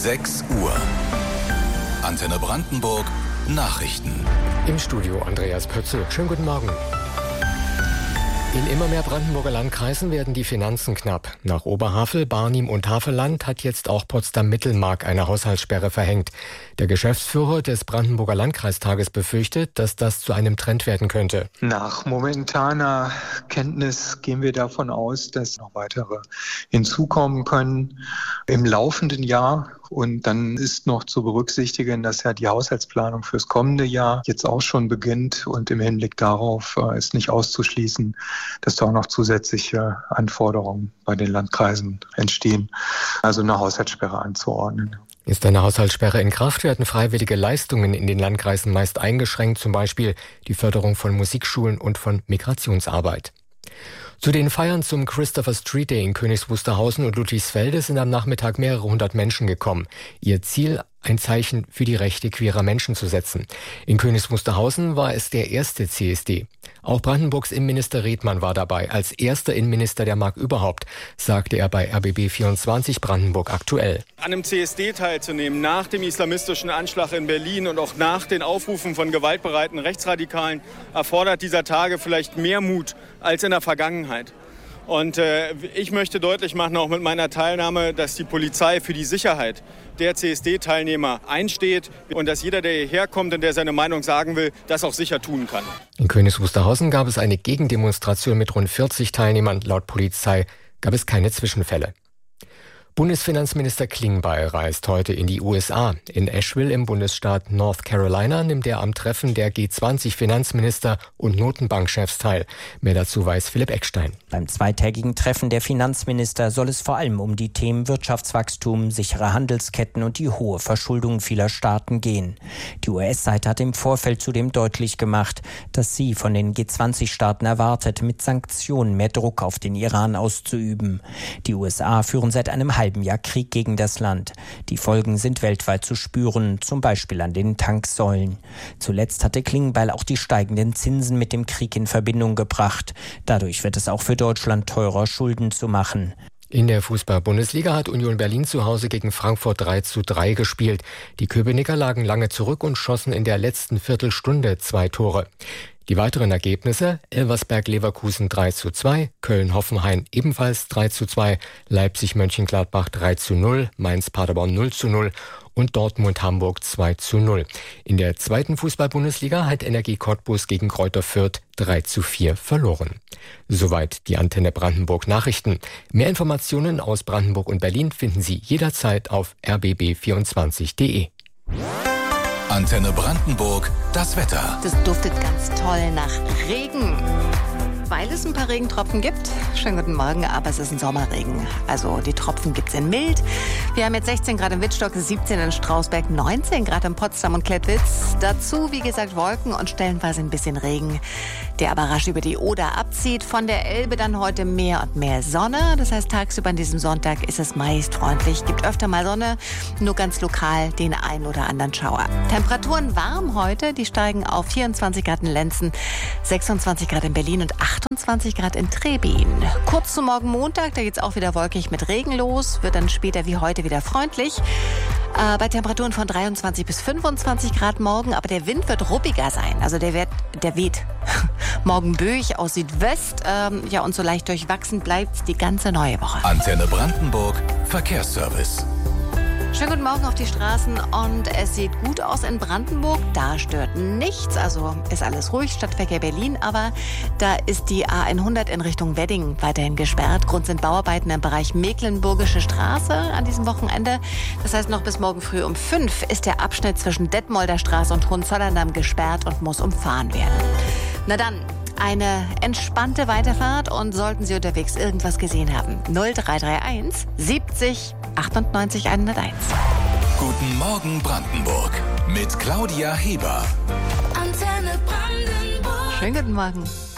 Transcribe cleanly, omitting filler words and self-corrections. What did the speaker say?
6 Uhr. Antenne Brandenburg Nachrichten. Im Studio Andreas Pötzl. Schönen guten Morgen. In immer mehr Brandenburger Landkreisen werden die Finanzen knapp. Nach Oberhavel, Barnim und Havelland hat jetzt auch Potsdam-Mittelmark eine Haushaltssperre verhängt. Der Geschäftsführer des Brandenburger Landkreistages befürchtet, dass das zu einem Trend werden könnte. Nach momentaner Kenntnis gehen wir davon aus, dass noch weitere hinzukommen können im laufenden Jahr. Und dann ist noch zu berücksichtigen, dass ja die Haushaltsplanung fürs kommende Jahr jetzt auch schon beginnt. Und im Hinblick darauf ist nicht auszuschließen, dass da auch noch zusätzliche Anforderungen bei den Landkreisen entstehen, also eine Haushaltssperre anzuordnen. Ist eine Haushaltssperre in Kraft, werden freiwillige Leistungen in den Landkreisen meist eingeschränkt, zum Beispiel die Förderung von Musikschulen und von Migrationsarbeit. Zu den Feiern zum Christopher Street Day in Königs Wusterhausen und Ludwigsfelde sind am Nachmittag mehrere hundert Menschen gekommen. Ihr Ziel, ein Zeichen für die Rechte queerer Menschen zu setzen. In Königs Wusterhausen war es der erste CSD. Auch Brandenburgs Innenminister Redmann war dabei, als erster Innenminister der Mark überhaupt, sagte er bei RBB24 Brandenburg aktuell. An einem CSD teilzunehmen, nach dem islamistischen Anschlag in Berlin und auch nach den Aufrufen von gewaltbereiten Rechtsradikalen, erfordert dieser Tage vielleicht mehr Mut als in der Vergangenheit. Und ich möchte deutlich machen, auch mit meiner Teilnahme, dass die Polizei für die Sicherheit der CSD-Teilnehmer einsteht und dass jeder, der hierher kommt und der seine Meinung sagen will, das auch sicher tun kann. In Königs Wusterhausen gab es eine Gegendemonstration mit rund 40 Teilnehmern. Laut Polizei gab es keine Zwischenfälle. Bundesfinanzminister Klingbeil reist heute in die USA. In Asheville im Bundesstaat North Carolina nimmt er am Treffen der G20-Finanzminister und Notenbankchefs teil. Mehr dazu weiß Philipp Eckstein. Beim zweitägigen Treffen der Finanzminister soll es vor allem um die Themen Wirtschaftswachstum, sichere Handelsketten und die hohe Verschuldung vieler Staaten gehen. Die US-Seite hat im Vorfeld zudem deutlich gemacht, dass sie von den G20-Staaten erwartet, mit Sanktionen mehr Druck auf den Iran auszuüben. Die USA führen seit einem halben Jahr Krieg gegen das Land. Die Folgen sind weltweit zu spüren, zum Beispiel an den Tanksäulen. Zuletzt hatte Klingbeil auch die steigenden Zinsen mit dem Krieg in Verbindung gebracht. Dadurch wird es auch für Deutschland teurer, Schulden zu machen. In der Fußball-Bundesliga hat Union Berlin zu Hause gegen Frankfurt 3:3 gespielt. Die Köpenicker lagen lange zurück und schossen in der letzten Viertelstunde 2 Tore. Die weiteren Ergebnisse: Elversberg-Leverkusen 3:2, Köln-Hoffenheim ebenfalls 3:2, Leipzig-Mönchengladbach 3:0, Mainz-Paderborn 0:0 und Dortmund-Hamburg 2:0. In der zweiten Fußball-Bundesliga hat Energie Cottbus gegen Greuther Fürth 3:4 verloren. Soweit die Antenne Brandenburg Nachrichten. Mehr Informationen aus Brandenburg und Berlin finden Sie jederzeit auf rbb24.de. Antenne Brandenburg, das Wetter. Das duftet ganz toll nach Regen, weil es ein paar Regentropfen gibt. Schönen guten Morgen, aber es ist ein Sommerregen. Also die Tropfen gibt es in mild. Wir haben jetzt 16 Grad in Wittstock, 17 in Strausberg, 19 Grad in Potsdam und Klettwitz. Dazu, wie gesagt, Wolken und stellenweise ein bisschen Regen, der aber rasch über die Oder abzieht. Von der Elbe dann heute mehr und mehr Sonne. Das heißt, tagsüber an diesem Sonntag ist es meist freundlich. Gibt öfter mal Sonne, nur ganz lokal den einen oder anderen Schauer. Temperaturen warm heute, die steigen auf 24 Grad in Lenzen, 26 Grad in Berlin und 28 Grad in Trebin. Kurz zu morgen Montag, da geht es auch wieder wolkig mit Regen los, wird dann später wie heute wieder freundlich. Bei Temperaturen von 23 bis 25 Grad morgen, aber der Wind wird ruppiger sein. Also der weht morgen böig aus Südwest. Und so leicht durchwachsen bleibt die ganze neue Woche. Antenne Brandenburg, Verkehrsservice. Schönen guten Morgen auf die Straßen und es sieht gut aus in Brandenburg. Da stört nichts, also ist alles ruhig, Stadtverkehr Berlin, aber da ist die A100 in Richtung Wedding weiterhin gesperrt. Grund sind Bauarbeiten im Bereich Mecklenburgische Straße an diesem Wochenende. Das heißt, noch bis morgen früh um 5 ist der Abschnitt zwischen Detmolder Straße und Hohenzollerndamm gesperrt und muss umfahren werden. Na dann, eine entspannte Weiterfahrt und sollten Sie unterwegs irgendwas gesehen haben, 0331 70 98 101. Guten Morgen Brandenburg mit Claudia Heber. Antenne Brandenburg. Schönen guten Morgen.